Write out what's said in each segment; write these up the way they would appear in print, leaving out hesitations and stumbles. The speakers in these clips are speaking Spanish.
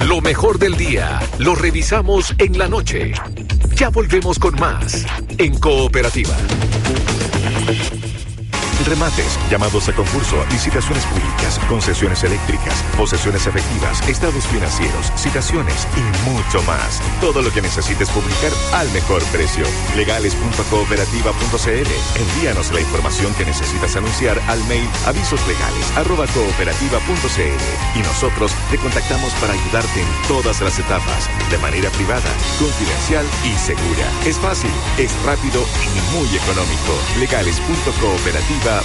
Lo mejor del día lo revisamos en la noche. Ya volvemos con más en Cooperativa. Remates, llamados a concurso, licitaciones públicas, concesiones eléctricas, posesiones efectivas, estados financieros, citaciones y mucho más. Todo lo que necesites publicar al mejor precio. Legales.cooperativa.cl. Envíanos la información que necesitas anunciar al mail avisoslegales@cooperativa.cl y nosotros te contactamos para ayudarte en todas las etapas, de manera privada, confidencial y segura. Es fácil, es rápido y muy económico. Legales.cooperativa.cl.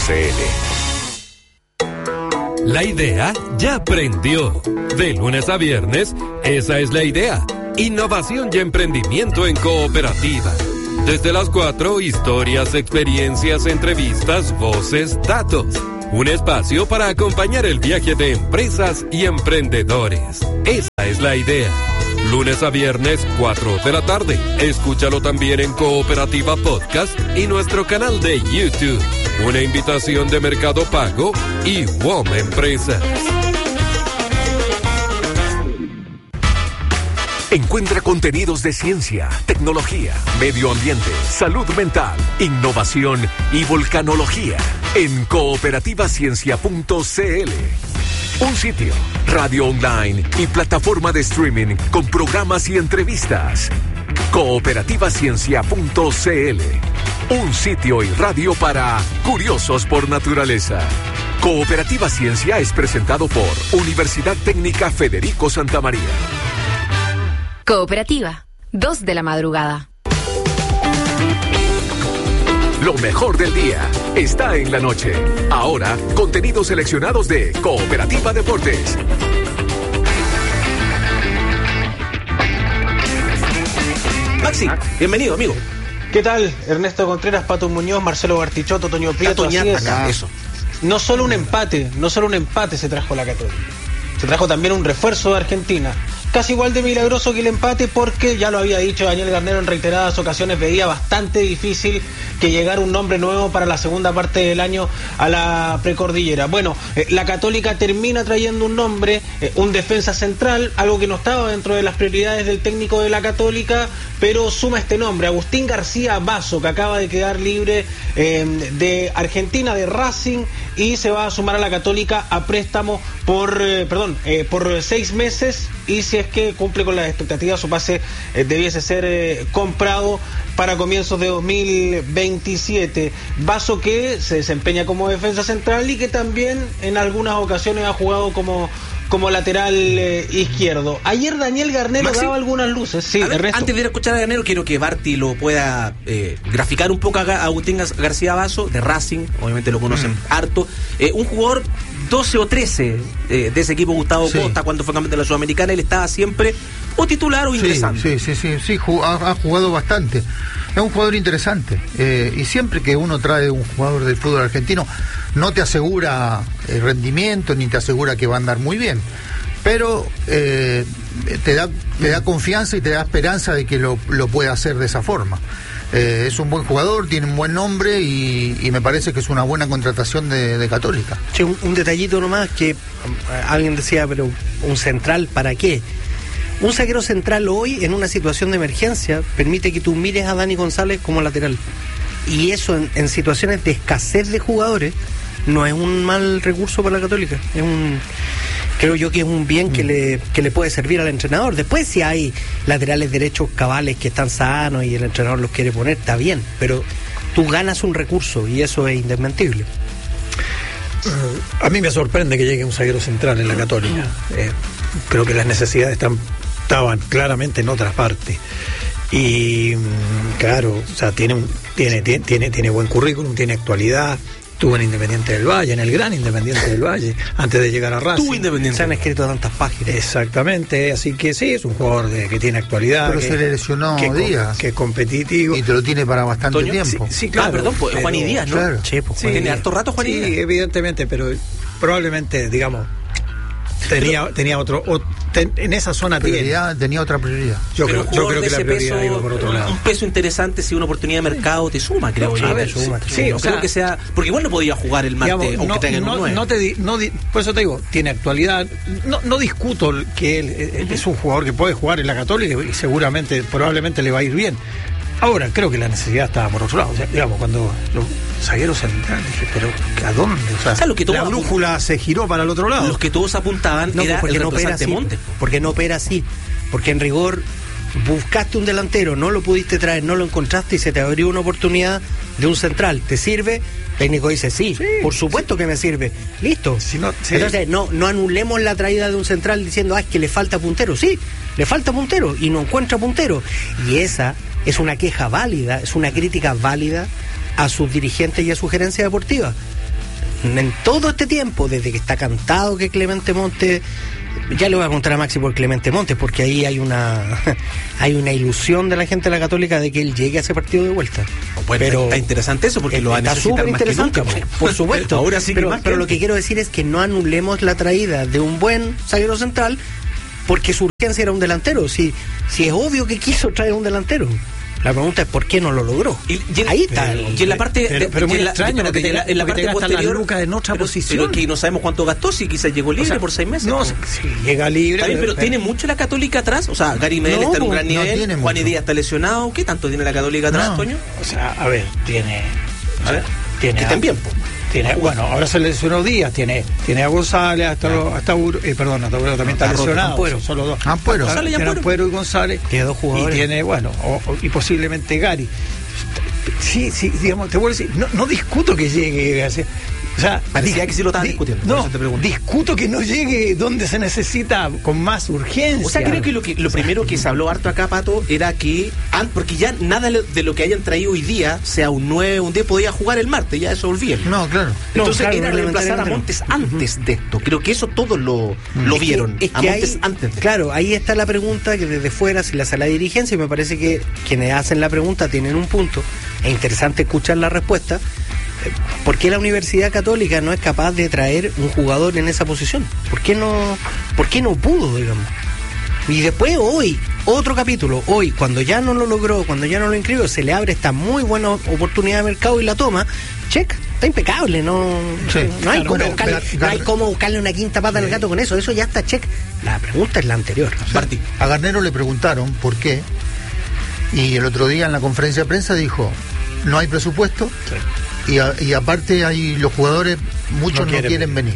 La idea ya prendió. De lunes a viernes, esa es la idea. Innovación y emprendimiento en Cooperativa. Desde las 4, historias, experiencias, entrevistas, voces, datos. Un espacio para acompañar el viaje de empresas y emprendedores. Esa es la idea. Lunes a viernes, 4 de la tarde. Escúchalo también en Cooperativa Podcast y nuestro canal de YouTube. Una invitación de Mercado Pago y WOM Empresas. Encuentra contenidos de ciencia, tecnología, medio ambiente, salud mental, innovación y volcanología en cooperativaciencia.cl. Un sitio, radio online y plataforma de streaming con programas y entrevistas. Cooperativaciencia.cl. Un sitio y radio para curiosos por naturaleza. Cooperativa Ciencia es presentado por Universidad Técnica Federico Santa María. Cooperativa, 2 de la madrugada. Lo mejor del día está en la noche. Ahora, contenidos seleccionados de Cooperativa Deportes. Maxi, bienvenido, amigo. ¿Qué tal? Ernesto Contreras, Pato Muñoz, Marcelo Bartichotto, Toño Prieto. Así es. Acá, eso. No solo un empate se trajo la Católica. Se trajo también un refuerzo de Argentina. Casi igual de milagroso que el empate, porque ya lo había dicho Daniel Garnero en reiteradas ocasiones, veía bastante difícil que llegara un nombre nuevo para la segunda parte del año a la precordillera. Bueno, la Católica termina trayendo un nombre, un defensa central, algo que no estaba dentro de las prioridades del técnico de la Católica, pero suma este nombre, Agustín García Basso, que acaba de quedar libre de Argentina, de Racing, y se va a sumar a la Católica a préstamo por 6 meses, y si es que cumple con las expectativas, su pase debiese ser comprado para comienzos de 2027. Basso, que se desempeña como defensa central y que también en algunas ocasiones ha jugado como lateral izquierdo. Ayer Daniel Garnero Maxi, daba algunas luces. Sí, ver, antes de ir a escuchar a Garnero, quiero que Barty lo pueda graficar un poco a Agustín García Basso, de Racing, obviamente lo conocen harto. Un jugador 12 o 13 de ese equipo, Gustavo Costa, cuando fue campeón de la Sudamericana, él estaba siempre o titular o ingresando. Sí, ha jugado bastante. Es un jugador interesante. Y siempre que uno trae un jugador del fútbol argentino, no te asegura el rendimiento, ni te asegura que va a andar muy bien. Pero te da confianza y te da esperanza de que lo pueda hacer de esa forma. Es un buen jugador, tiene un buen nombre y me parece que es una buena contratación de Católica. Sí, un detallito nomás, que alguien decía, pero ¿un central para qué? Un zaguero central hoy, en una situación de emergencia, permite que tú mires a Dani González como lateral. Y eso en situaciones de escasez de jugadores no es un mal recurso para la Católica. Creo yo que es un bien que le puede servir al entrenador. Después, si hay laterales derechos cabales que están sanos y el entrenador los quiere poner, está bien, pero tú ganas un recurso y eso es indesmentible. A mí me sorprende que llegue un zaguero central en la Católica. Creo que las necesidades estaban claramente en otras partes. Y claro, o sea, tiene buen currículum, tiene actualidad. Estuvo en Independiente del Valle, en el gran Independiente del Valle, antes de llegar a Racing. Se han escrito tantas páginas. Exactamente, así que sí, es un jugador que tiene actualidad. Pero se le lesionó Díaz. Que es competitivo. Y te lo tiene para bastante tiempo. Sí, claro. Perdón, pues Juan y Díaz, ¿no? Claro. Sí, tiene harto rato Juan y Díaz. Sí, evidentemente, pero probablemente, digamos, tenía en esa zona tenía otra prioridad. Yo creo que la prioridad iba por otro lado. Un peso interesante, si una oportunidad de mercado te suma, creo yo. Sí, o sea, creo que sea, porque igual no podía jugar el martes, digamos, aunque tenga un 9. Por eso te digo, tiene actualidad. No discuto que él es un jugador que puede jugar en la Católica y seguramente, probablemente le va a ir bien. Ahora, creo que la necesidad estaba por otro lado. O sea, digamos, cuando los zagueros centrales, dije, pero ¿a dónde? O sea, lo que la brújula se giró para el otro lado. Los que todos apuntaban era el reemplazante Montes. Porque no opera así. Porque en rigor buscaste un delantero, no lo pudiste traer, no lo encontraste y se te abrió una oportunidad de un central. ¿Te sirve? El técnico dice, sí, por supuesto que me sirve. Listo. Entonces, no anulemos la traída de un central diciendo, es que le falta puntero. Sí, le falta puntero y no encuentra puntero. Y esa es una queja válida, es una crítica válida a sus dirigentes y a su gerencia deportiva. En todo este tiempo, desde que está cantado que Clemente Montes, ya le voy a contar a Maxi por Clemente Montes, porque ahí hay una ilusión de la gente de la Católica de que él llegue a ese partido de vuelta. Bueno, pero está interesante eso, porque lo va a necesitar más que nunca. Por supuesto. Ahora sí que pero lo que quiero decir es que no anulemos la traída de un buen zaguero central porque su urgencia era un delantero. Si es obvio que quiso traer un delantero. La pregunta es por qué no lo logró. Ahí está. Y en la parte pero muy extraño en la parte posterior Lucas en otra posición. Pero que no sabemos cuánto gastó, si quizás llegó libre por 6 meses. No, si llega libre. Pero tiene mucho la Católica atrás. O sea, Gary Medel está en un gran nivel. Juan Díaz está lesionado. ¿Qué tanto tiene la Católica atrás, Toño? O sea, a ver, tiene. Que estén bien. Bueno, ahora se lesionó Díaz, tiene a González, hasta Uro también está lesionado. Solo dos. Ampuero y González. Tiene 2 jugadores. Y tiene, y posiblemente Gary. Sí, digamos, te vuelvo a decir, no discuto que llegue así. O sea, parecía que sí lo estaban discutiendo. No, discuto que no llegue donde se necesita con más urgencia. O sea, creo que lo primero que se habló harto acá, Pato, era que, porque ya nada de lo que hayan traído hoy día, sea un 9, un 10, podía jugar el martes, ya eso olvídenlo. No, claro. Entonces era reemplazar a Montes antes de esto. Creo que eso todos lo vieron. A Montes antes de claro, ahí está la pregunta que desde fuera se le hace a la dirigencia y me parece que quienes hacen la pregunta tienen un punto. Es interesante escuchar la respuesta. ¿Por qué la Universidad Católica no es capaz de traer un jugador en esa posición? ¿Por qué no pudo, digamos? Y después hoy, otro capítulo, hoy, cuando ya no lo logró, cuando ya no lo inscribió, se le abre esta muy buena oportunidad de mercado y la toma, check, está impecable, no hay cómo buscarle una quinta pata al gato con eso ya está check. La pregunta es la anterior. Sí. A Garnero le preguntaron por qué, y el otro día en la conferencia de prensa dijo, no hay presupuesto. Sí. Y aparte hay los jugadores, muchos no quieren venir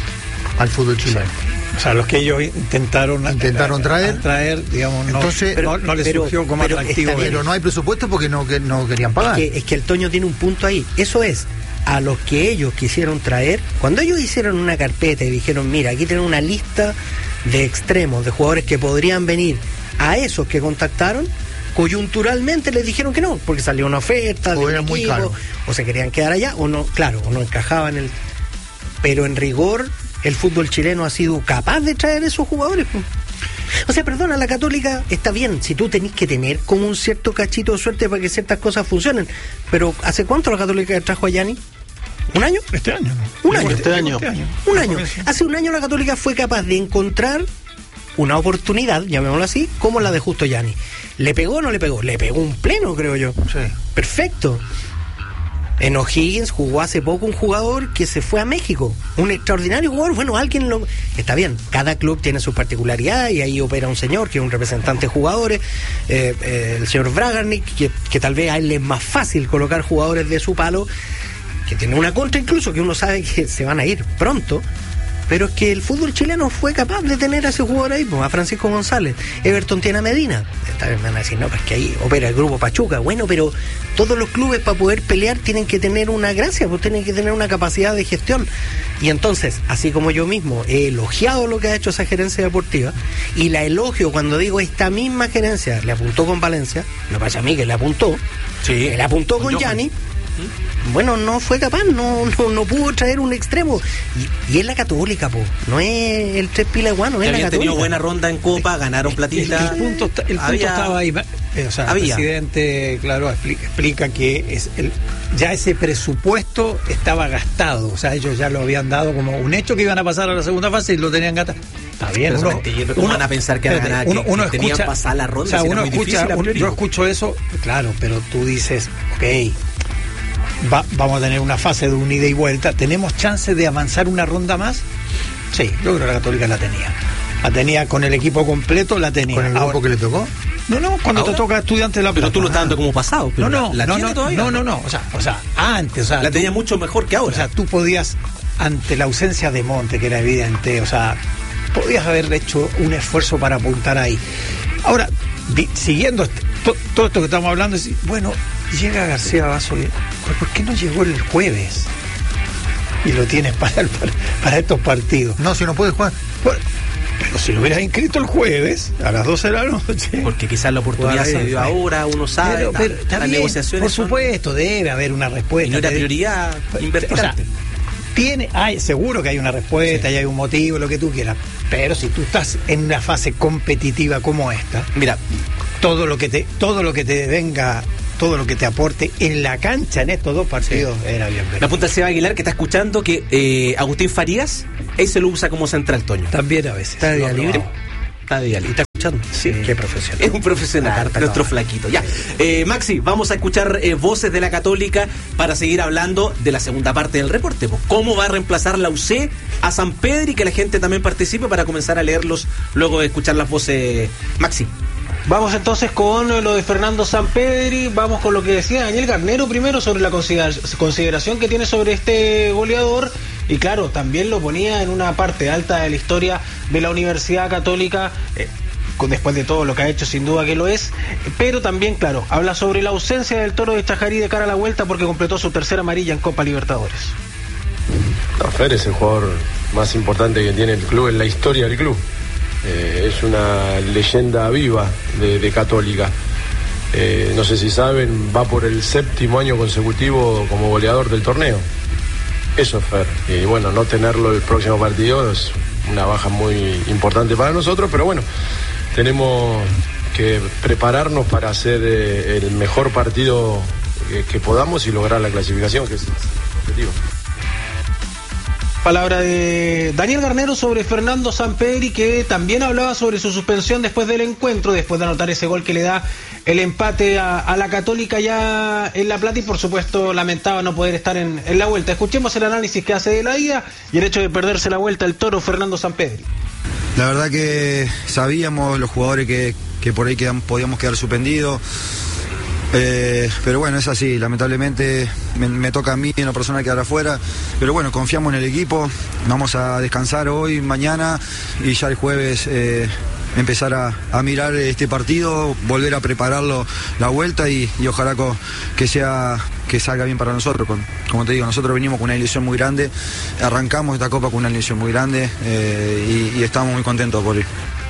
al fútbol chileno. O sea, los que ellos intentaron traer, digamos, entonces, no les surgió como atractivo. Pero no hay presupuesto porque no querían pagar. Es que el Toño tiene un punto ahí. Eso es, a los que ellos quisieron traer, cuando ellos hicieron una carpeta y dijeron, mira, aquí tienen una lista de extremos, de jugadores que podrían venir, a esos que contactaron, coyunturalmente les dijeron que no, porque salió una oferta de un equipo, muy caro, o se querían quedar allá, o no encajaban pero en rigor el fútbol chileno ha sido capaz de traer esos jugadores. O sea, perdona, la Católica está bien, si tú tenés que tener como un cierto cachito de suerte para que ciertas cosas funcionen, pero ¿hace cuánto la Católica trajo a Gianni? ¿Un año? Este año. Un año. Hace un año la Católica fue capaz de encontrar una oportunidad, llamémoslo así, como la de Justo Gianni. ¿Le pegó o no le pegó? Le pegó un pleno, creo yo. Sí. Perfecto. En O'Higgins jugó hace poco un jugador que se fue a México. Un extraordinario jugador. Bueno, alguien lo... Está bien, cada club tiene sus particularidades y ahí opera un señor que es un representante de jugadores, el señor Bragarnik, que tal vez a él le es más fácil colocar jugadores de su palo, que tiene una contra incluso, que uno sabe que se van a ir pronto. Pero es que el fútbol chileno fue capaz de tener a ese jugador ahí, a Francisco González. Everton tiene a Medina. Esta vez me van a decir, no, porque ahí opera el grupo Pachuca. Bueno, pero todos los clubes para poder pelear tienen que tener una gracia, pues tienen que tener una capacidad de gestión. Y entonces, así como yo mismo he elogiado lo que ha hecho esa gerencia deportiva, y la elogio cuando digo esta misma gerencia le apuntó con Valencia, me pasa a mí que le apuntó, sí, le apuntó con Gianni. Bueno, no fue capaz, no pudo traer un extremo. Y es la Católica, no es el Tres Pilaguano, es la Católica. Tenido buena ronda en Copa, ganaron platita. El punto estaba ahí. O sea, el presidente, claro, explica que ya ese presupuesto estaba gastado. O sea, ellos ya lo habían dado como un hecho que iban a pasar a la segunda fase y lo tenían gastado. Está bien, ¿cómo van a pensar que uno tenían escucha, pasar la ronda? O sea, yo escucho eso, claro, pero tú dices, ok, vamos a tener una fase de un ida y vuelta, ¿tenemos chance de avanzar una ronda más? Sí, yo creo que la Católica la tenía. La tenía con el equipo completo, la tenía. ¿Con el grupo que le tocó? No, cuando te toca Estudiantes de La Plata. Pero tú lo estás dando como pasado. Pero no, todavía. No, o sea, antes. O sea, la tenía mucho mejor que ahora. O sea, tú podías, ante la ausencia de Monte, que era evidente, o sea, podías haber hecho un esfuerzo para apuntar ahí. Ahora, siguiendo todo esto que estamos hablando, bueno, llega García Basso, ¿por qué no llegó el jueves? Y lo tienes para estos partidos. No, si no puede jugar. Pero si lo hubieras inscrito el jueves a las 12 de la noche. Porque quizás la oportunidad se dio ahora, uno sabe. Pero las negociaciones. Por supuesto, debe haber una respuesta. Y no era prioridad invertir. O sea, seguro que hay una respuesta, y hay un motivo, lo que tú quieras. Pero si tú estás en una fase competitiva como esta, mira, todo lo que te venga, todo lo que te aporte en la cancha en estos dos partidos era bienvenido. Me apunta el Seba Aguilar, que está escuchando, que Agustín Farías, él se lo usa como central, Toño. También a veces. Está de día libre. Está de día libre. ¿Está escuchando? Sí, qué profesional. Es un profesional, nuestro flaquito. Ya. Maxi, vamos a escuchar voces de la Católica para seguir hablando de la segunda parte del reporte. ¿Cómo va a reemplazar la UC a San Pedro? Y que la gente también participe para comenzar a leerlos luego de escuchar las voces. Maxi. Vamos entonces con lo de Fernando Sampedri, vamos con lo que decía Daniel Garnero primero sobre la consideración que tiene sobre este goleador, y claro, también lo ponía en una parte alta de la historia de la Universidad Católica, después de todo lo que ha hecho, sin duda que lo es, pero también, claro, habla sobre la ausencia del Toro de Chajarí de cara a la vuelta porque completó su tercera amarilla en Copa Libertadores. No, Fer es el jugador más importante que tiene el club en la historia del club. Es una leyenda viva de Católica. No sé si saben, va por el 7º año consecutivo como goleador del torneo. Eso es Fer. Y bueno, no tenerlo el próximo partido es una baja muy importante para nosotros, pero bueno, tenemos que prepararnos para hacer el mejor partido que podamos y lograr la clasificación, que es el objetivo. Palabra de Daniel Garnero sobre Fernando Sampedri, que también hablaba sobre su suspensión después del encuentro, después de anotar ese gol que le da el empate a la Católica ya en La Plata, y por supuesto lamentaba no poder estar en la vuelta. Escuchemos el análisis que hace de la ida y el hecho de perderse la vuelta el Toro Fernando Sampedri. La verdad que sabíamos los jugadores que por ahí podíamos quedar suspendidos. Pero bueno, es así, lamentablemente me toca a mí en lo personal quedar afuera, pero bueno, confiamos en el equipo, vamos a descansar hoy, mañana, y ya el jueves empezar a mirar este partido, volver a prepararlo la vuelta y ojalá que salga bien para nosotros. Como te digo, nosotros venimos con una ilusión muy grande, arrancamos esta Copa con una ilusión muy grande y estamos muy contentos por ir.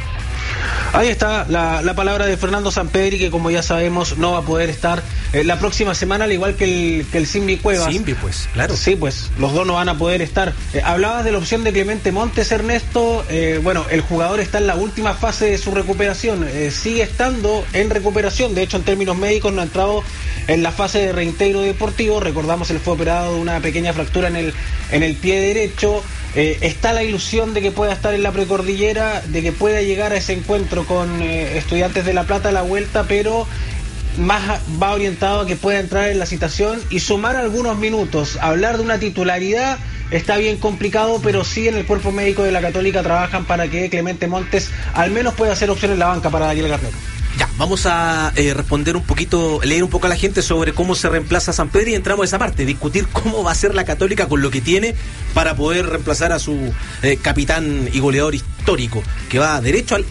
Ahí está la palabra de Fernando Sampedri, que como ya sabemos no va a poder estar la próxima semana, al igual que el Simbi Cuevas. Simbi, pues, claro. Sí, pues, los dos no van a poder estar. Hablabas de la opción de Clemente Montes, Ernesto. Bueno, el jugador está en la última fase de su recuperación. Sigue estando en recuperación. De hecho, en términos médicos no ha entrado en la fase de reintegro deportivo. Recordamos, él fue operado de una pequeña fractura en el pie derecho. Está la ilusión de que pueda estar en la precordillera, de que pueda llegar a ese encuentro con Estudiantes de La Plata a la vuelta, pero más va orientado a que pueda entrar en la citación y sumar algunos minutos. Hablar de una titularidad está bien complicado, pero sí en el cuerpo médico de la Católica trabajan para que Clemente Montes al menos pueda ser opción en la banca para Daniel Garnero. Ya, vamos a responder un poquito, leer un poco a la gente sobre cómo se reemplaza a Sampedri y entramos a esa parte, discutir cómo va a ser la Católica con lo que tiene para poder reemplazar a su capitán y goleador histórico, que va derecho al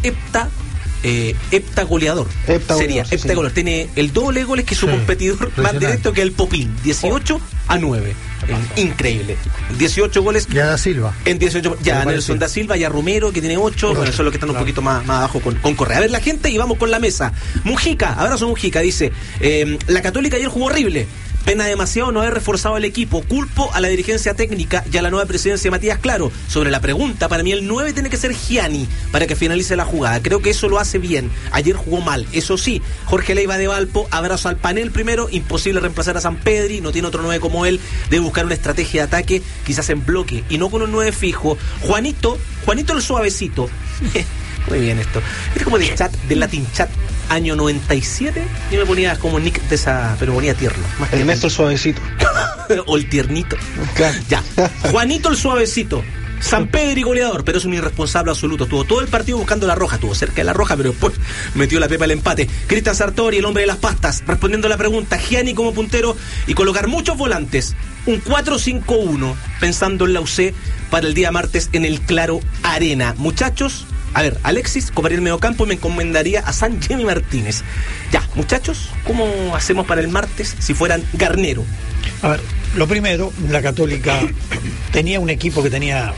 hepta goleador. Goleador. Tiene el doble de goles que su competidor más directo, que el Popín, 18-9. Increíble. 18 goles. Ya da Silva. En 18. Ya Nelson da Silva, ya Romero, que tiene 8. Bueno, son los que están un poquito más abajo con Correa. A ver la gente y vamos con la mesa. Mujica, abrazo Mujica, dice: la Católica ayer jugó horrible. Pena demasiado no haber reforzado el equipo. Culpo a la dirigencia técnica y a la nueva presidencia de Matías Claro. Sobre la pregunta, para mí el 9 tiene que ser Gianni para que finalice la jugada. Creo que eso lo hace bien. Ayer jugó mal. Eso sí, Jorge Leiva de Valpo, abrazo al panel primero. Imposible reemplazar a Sampedri. No tiene otro 9 como él. Debe buscar una estrategia de ataque, quizás en bloque y no con un 9 fijo. Juanito el suavecito. Muy bien esto. Es como de chat, de Latin Chat, año 97. Yo me ponía como nick de esa, pero ponía tierno. Más el Néstor Suavecito. O el tiernito. Claro. Ya. Juanito el Suavecito. San Pedro y goleador, pero es un irresponsable absoluto. Estuvo todo el partido buscando la roja, estuvo cerca de la roja, pero después metió la pepa al empate. Cristian Sartori, el hombre de las pastas, respondiendo a la pregunta, Gianni como puntero y colocar muchos volantes. Un 4-5-1, pensando en la UC para el día martes en el Claro Arena. Muchachos, a ver, Alexis cobraría el mediocampo y me encomendaría a San Jimmy Martínez. Ya, muchachos, ¿cómo hacemos para el martes si fueran Garnero? A ver, lo primero, la Católica tenía un equipo que tenía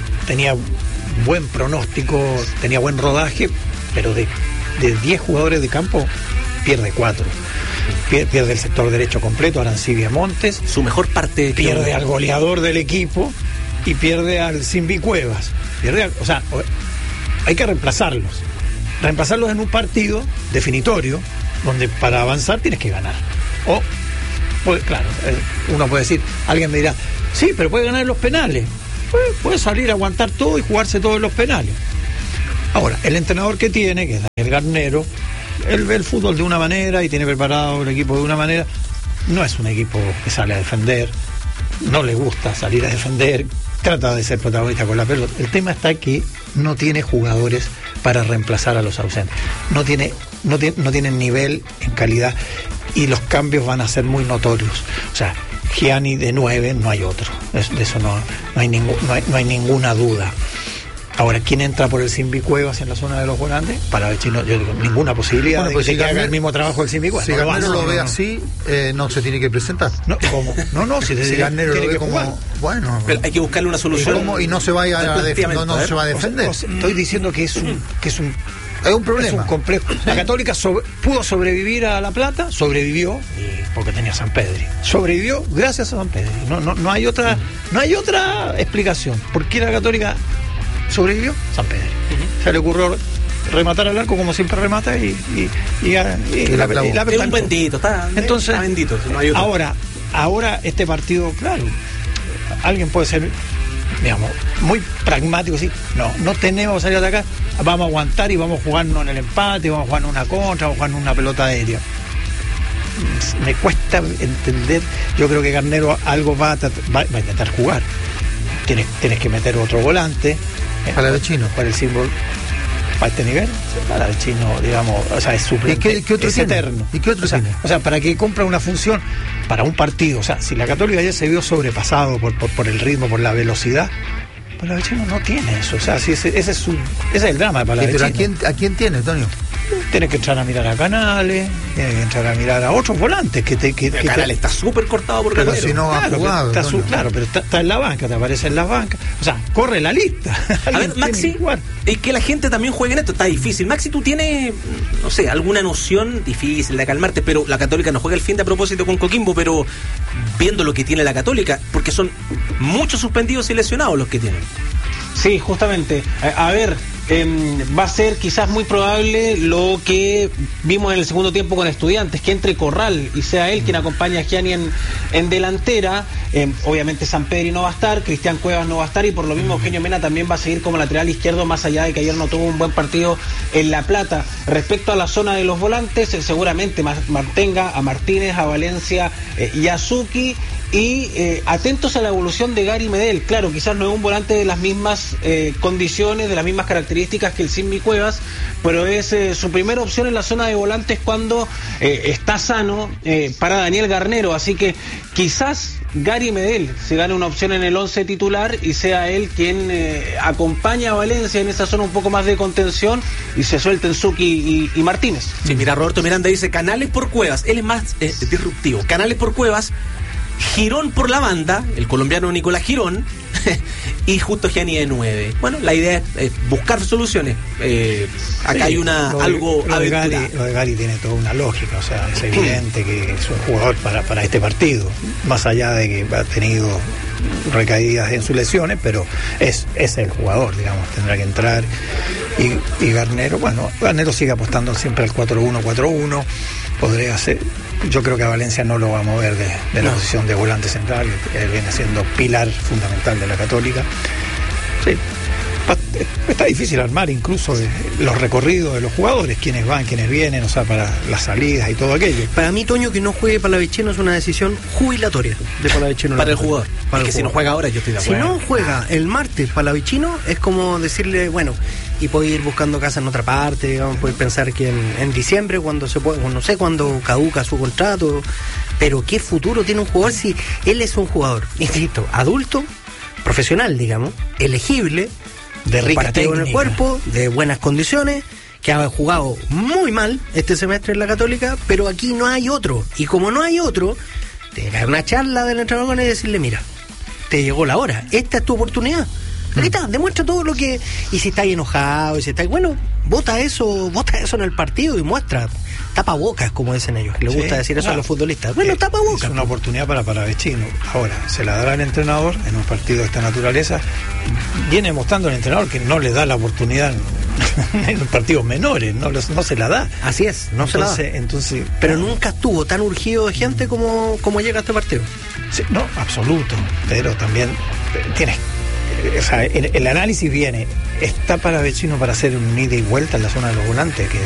buen pronóstico, tenía buen rodaje, pero de 10 jugadores de campo pierde 4. Pierde el sector derecho completo, Arancibia Montes. Su mejor parte. Pierde al goleador del equipo y pierde al Simbi Cuevas. O sea, hay que reemplazarlos en un partido definitorio donde para avanzar tienes que ganar. Pues, claro, uno puede decir, alguien me dirá, sí, pero puede ganar en los penales. Puede salir a aguantar todo y jugarse todos los penales. Ahora, el entrenador que tiene, que es Daniel Garnero, él ve el fútbol de una manera y tiene preparado el equipo de una manera. No es un equipo que sale a defender, no le gusta salir a defender, trata de ser protagonista con la pelota. El tema está que no tiene jugadores para reemplazar a los ausentes. No tienen nivel en calidad y los cambios van a ser muy notorios. O sea, Gianni de 9 no hay otro. De eso no hay ninguna duda. Ahora, ¿quién entra por el Simbi Cuevas en la zona de los volantes? Para el chino, yo digo, ninguna posibilidad de que haga el mismo trabajo el Simbi Cuevas. Si Garnero lo ve así, no se tiene que presentar. No, ¿cómo? No, si Garnero lo ve como jugar. Bueno, pero hay que buscarle una solución. Y no se vaya a defender. Estoy diciendo que es un problema. Es un complejo. Sí. La Católica pudo sobrevivir a La Plata, sobrevivió porque tenía San Pedro. Sobrevivió gracias a San Pedro. No hay otra explicación. ¿Por qué la Católica sobrevivió? San Pedro. Se le ocurrió rematar al arco como siempre remata y la es un bendito, está bendito. No hay ahora este partido, claro, alguien puede ser, digamos, muy pragmático, sí. No tenemos que salir a atacar, vamos a aguantar y vamos a jugarnos en el empate, vamos a jugar una contra, vamos a jugar una pelota aérea. Me cuesta entender. Yo creo que Garnero algo va a intentar jugar. Tienes que meter otro volante para el chino, para el símbolo. Para este nivel, para el chino, digamos, o sea, es suplente, ¿Qué otro es tiene? Eterno. ¿Y qué otro tiene? O sea, para que cumpla una función para un partido. O sea, si la Católica ya se vio sobrepasado por el ritmo, por la velocidad, Palavecino no tiene eso. O sea, si ese es el drama de Palavecino. ¿Pero a quién tiene, Antonio? Tienes que entrar a mirar a Canales, tienes que entrar a mirar a otros volantes. Canales está súper cortado por Pero si no ha jugado. Claro, pero está en la banca, te aparece en las bancas. O sea, corre la lista. A ver, Maxi, es que la gente también juegue en esto, está difícil. Maxi, tú tienes, no sé, alguna noción difícil de calmarte, pero la Católica no juega el fin de a propósito con Coquimbo, pero viendo lo que tiene la Católica, porque son muchos suspendidos y lesionados los que tienen. Sí, justamente. A ver, va a ser quizás muy probable lo que vimos en el segundo tiempo con Estudiantes, que entre Corral y sea él quien acompaña a Gianni en delantera. Obviamente Sampedri no va a estar, Cristian Cuevas no va a estar, y por lo mismo Eugenio Mena también va a seguir como lateral izquierdo, más allá de que ayer no tuvo un buen partido en La Plata. Respecto a la zona de los volantes, seguramente mantenga a Martínez, a Valencia y a Zucchi. Y atentos a la evolución de Gary Medel. Claro, quizás no es un volante de las mismas condiciones, de las mismas características que el Simbi Cuevas, pero es su primera opción en la zona de volantes cuando está sano para Daniel Garnero. Así que quizás Gary Medel se gane una opción en el 11 titular y sea él quien acompaña a Valencia en esa zona un poco más de contención y se suelten Zucchi y Martínez. Sí, mira, Roberto Miranda dice Canales por Cuevas, él es más disruptivo. Canales por Cuevas, Girón por la banda, el colombiano Nicolás Girón, y justo Gianni de 9. Bueno, la idea es buscar soluciones. Acá hay algo lo de Gary tiene toda una lógica, o sea, es evidente que es un jugador para este partido, más allá de que ha tenido recaídas en sus lesiones, pero es el jugador, digamos, tendrá que entrar. Y Garnero sigue apostando siempre al 4-1-4-1, podría ser. Yo creo que a Valencia no lo va a mover de la posición de volante central, que viene siendo pilar fundamental de la Católica. Sí. está difícil armar incluso los recorridos de los jugadores, quiénes van, quiénes vienen, o sea, para las salidas y todo aquello. Para mí, Toño, que no juegue Palavecino es una decisión jubilatoria de Palavecino. Para el jugador. Para que si no juega ahora, yo estoy de acuerdo. Si no juega el martes Palavecino, es como decirle, bueno, y puede ir buscando casa en otra parte, digamos, puede pensar que en diciembre, cuando se puede, no sé cuándo caduca su contrato, pero qué futuro tiene un jugador si él es un jugador, insisto, adulto, profesional, digamos, elegible, de rica partido en el técnica, cuerpo, de buenas condiciones, que ha jugado muy mal este semestre en la Católica, pero aquí no hay otro, y como no hay otro, tiene que haber una charla del entrenador con él y decirle, mira, te llegó la hora, esta es tu oportunidad. Aquí está, demuestra todo lo que... Y si estáis enojado, y si estáis... Bueno, vota eso en el partido y muestra. Tapa bocas, como dicen ellos. Les gusta decir eso a los futbolistas. Bueno, tapa bocas. Es una oportunidad para Palavecino. Ahora, se la dará el entrenador en un partido de esta naturaleza. Viene mostrando el entrenador que no le da la oportunidad en los partidos menores, no se la da. Así es, no se la da. Entonces, pero nunca estuvo tan urgido de gente como llega a este partido. Sí, no, absoluto. Pero también tienes... O sea, el análisis viene, está Palavecino para hacer un ida y vuelta en la zona de los volantes, que